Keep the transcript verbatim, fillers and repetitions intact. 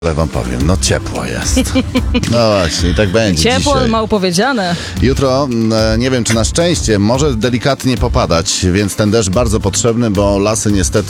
Ale wam powiem, no ciepło jest. No właśnie, i tak będzie Ciepło, dzisiaj. mało powiedziane. Jutro, e, nie wiem czy na szczęście, może delikatnie popadać, więc ten deszcz bardzo potrzebny, bo lasy niestety